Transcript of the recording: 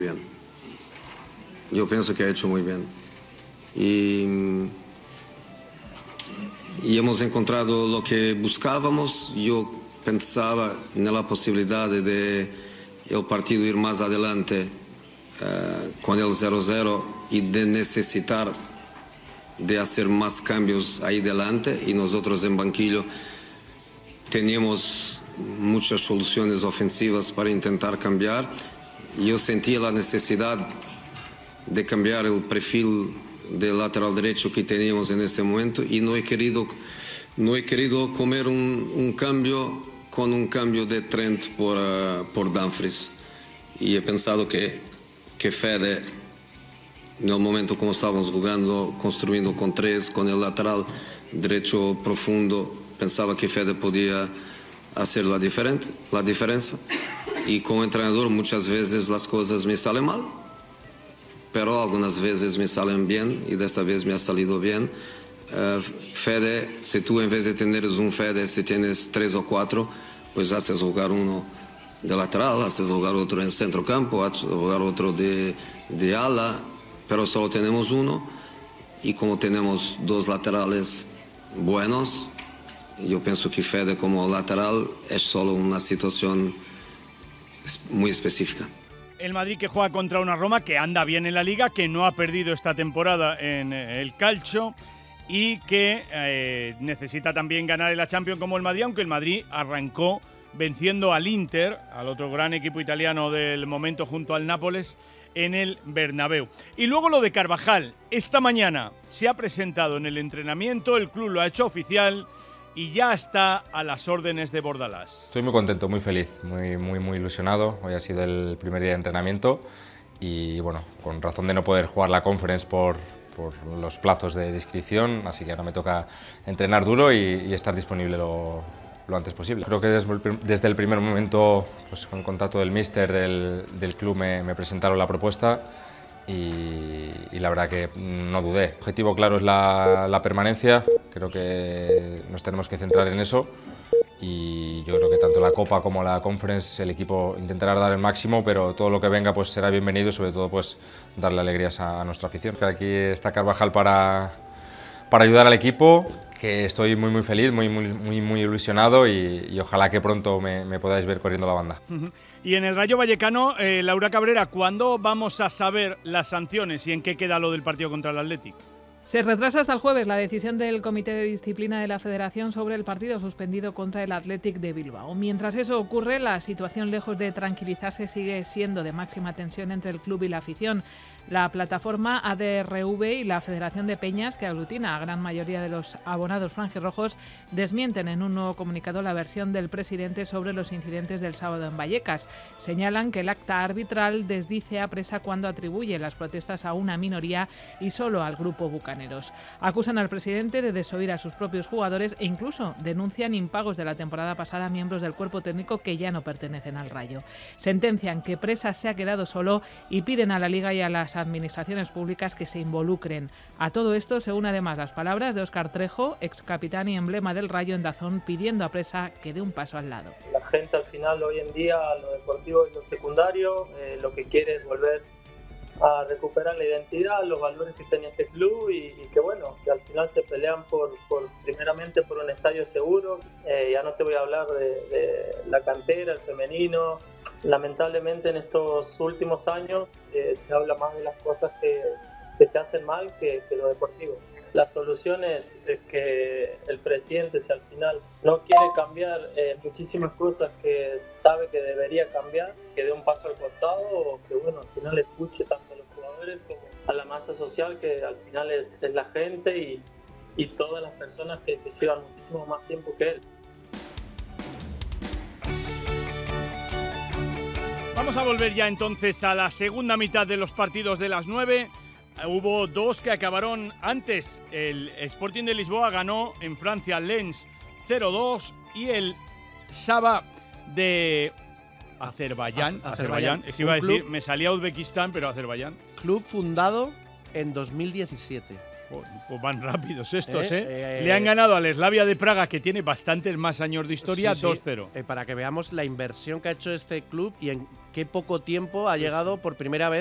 bien. Yo pienso que ha hecho muy bien. Y hemos encontrado lo que buscábamos. Yo pensaba en la posibilidad de el partido ir más adelante con el 0-0 y de necesitar de hacer más cambios ahí delante, y nosotros en banquillo teníamos muchas soluciones ofensivas para intentar cambiar. Yo sentía la necesidad de cambiar el perfil del lateral derecho que teníamos en ese momento, y no he querido comer un cambio con un cambio de Trent por Dumfries, y he pensado que Fede, en el momento como estábamos jugando, construyendo con tres, con el lateral derecho profundo, pensaba que Fede podía hacer la diferencia. Y como entrenador muchas veces las cosas me salen mal, pero algunas veces me salen bien, y de esta vez me ha salido bien. Fede, si tú en vez de tener un Fede, si tienes 3 o 4, pues haces jugar uno de lateral, haces jugar otro en centro campo, haces jugar otro de ala, pero solo tenemos uno, y como tenemos dos laterales buenos, yo pienso que Fede como lateral es solo una situación muy específica. El Madrid que juega contra una Roma que anda bien en la Liga, que no ha perdido esta temporada en el calcio y que necesita también ganar en la Champions como el Madrid, aunque el Madrid arrancó venciendo al Inter, al otro gran equipo italiano del momento junto al Nápoles, en el Bernabéu. Y luego lo de Carvajal. Esta mañana se ha presentado en el entrenamiento, el club lo ha hecho oficial y ya está a las órdenes de Bordalás. Estoy muy contento, muy feliz, muy ilusionado. Hoy ha sido el primer día de entrenamiento y bueno, con razón de no poder jugar la Conference por los plazos de inscripción, así que ahora me toca entrenar duro y estar disponible lo antes posible. Creo que desde el primer momento, pues, con el contacto del míster del club me presentaron la propuesta y la verdad que no dudé. El objetivo claro es la permanencia, creo que nos tenemos que centrar en eso, y yo creo que tanto la Copa como la Conference el equipo intentará dar el máximo, pero todo lo que venga pues será bienvenido, y sobre todo pues darle alegrías a nuestra afición. Aquí está Carvajal para ayudar al equipo, que estoy muy feliz, muy ilusionado, y ojalá que pronto me podáis ver corriendo la banda. Y en el Rayo Vallecano, Laura Cabrera, ¿cuándo vamos a saber las sanciones y en qué queda lo del partido contra el Athletic? Se retrasa hasta el jueves la decisión del Comité de Disciplina de la Federación sobre el partido suspendido contra el Athletic de Bilbao. Mientras eso ocurre, la situación, lejos de tranquilizarse, sigue siendo de máxima tensión entre el club y la afición. La plataforma ADRV y la Federación de Peñas, que aglutina a gran mayoría de los abonados franjirrojos, desmienten en un nuevo comunicado la versión del presidente sobre los incidentes del sábado en Vallecas. Señalan que el acta arbitral desdice a presa cuando atribuye las protestas a una minoría y solo al grupo Bucaneros. Acusan al presidente de desoír a sus propios jugadores e incluso denuncian impagos de la temporada pasada a miembros del cuerpo técnico que ya no pertenecen al Rayo. Sentencian que Presa se ha quedado solo y piden a la Liga y a las administraciones públicas que se involucren. A todo esto se unen además las palabras de Óscar Trejo, ex capitán y emblema del Rayo en Dazón, pidiendo a Presa que dé un paso al lado. La gente al final hoy en día, lo deportivo y lo secundario, lo que quiere es volver a recuperar la identidad, los valores que tenía este club, y que bueno, que al final se pelean primeramente por un estadio seguro. Ya no te voy a hablar de la cantera, el femenino. Lamentablemente en estos últimos años se habla más de las cosas que se hacen mal que lo deportivo. La solución es que el presidente, si al final no quiere cambiar muchísimas cosas que sabe que debería cambiar, que dé un paso al costado, o que bueno, al final escuche tanto a los jugadores como a la masa social, que al final es la gente y todas las personas que llevan muchísimo más tiempo que él. Vamos a volver ya entonces a la segunda mitad de los partidos de las 9. Hubo dos que acabaron antes. El Sporting de Lisboa ganó en Francia Lens 0-2 y el Saba de Azerbaiyán. Es que iba a decir, me salía Uzbekistán, pero Azerbaiyán. Club fundado en 2017. Pues van rápidos estos, Le han ganado al Slavia de Praga, que tiene bastantes más años de historia, 2-0. Para que veamos la inversión que ha hecho este club y en qué poco tiempo ha llegado por primera vez